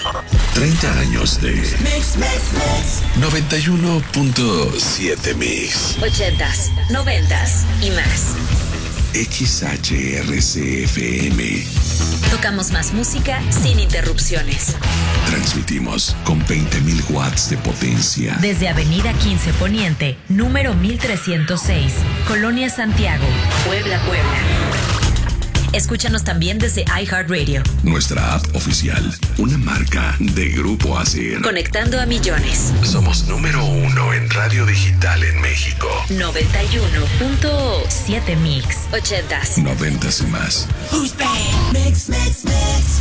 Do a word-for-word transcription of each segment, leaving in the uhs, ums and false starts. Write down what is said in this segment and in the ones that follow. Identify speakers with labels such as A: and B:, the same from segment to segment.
A: treinta años de Mix, Mix, Mix. noventa y uno punto siete Mix.
B: ochentas, noventas y más.
A: X H R C F M.
B: Tocamos más música sin interrupciones.
A: Transmitimos con veinte mil watts de potencia.
B: Desde Avenida quince Poniente, número mil trescientos seis, Colonia Santiago, Puebla, Puebla. Escúchanos también desde iHeartRadio.
A: Nuestra app oficial, una marca de Grupo Acer.
B: Conectando a millones.
A: Somos número uno en radio digital en México.
B: noventa y uno punto siete Mix. ochentas.
A: Noventas y más.
B: Who's back? Mix, mix, mix.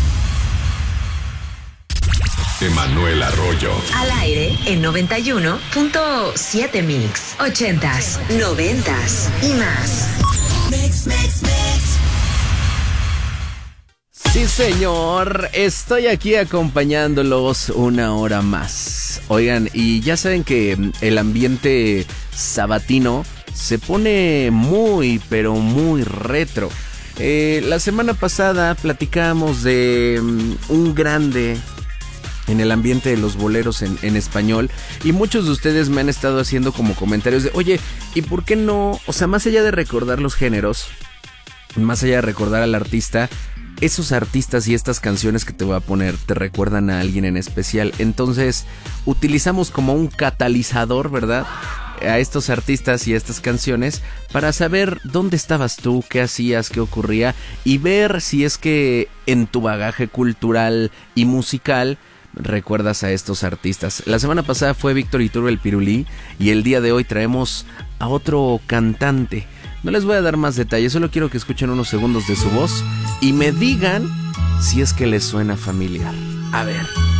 A: Emanuel Arroyo.
B: Al aire en noventa y uno punto siete Mix. ochentas, noventas y más. Mix, mix, mix.
C: Sí, señor, estoy aquí acompañándolos una hora más. Oigan, y ya saben que el ambiente sabatino se pone muy, pero muy retro. Eh, la semana pasada platicamos de um, un grande en el ambiente de los boleros en, en español, y muchos de ustedes me han estado haciendo como comentarios de, oye, ¿y por qué no? O sea, más allá de recordar los géneros, más allá de recordar al artista, esos artistas y estas canciones que te voy a poner te recuerdan a alguien en especial. Entonces utilizamos como un catalizador, ¿verdad?, a estos artistas y a estas canciones para saber dónde estabas tú, qué hacías, qué ocurría, y ver si es que en tu bagaje cultural y musical recuerdas a estos artistas. La semana pasada fue Víctor Iturbe el Pirulí, y el día de hoy traemos a otro cantante. No les voy a dar más detalles, solo quiero que escuchen unos segundos de su voz y me digan si es que les suena familiar. A ver.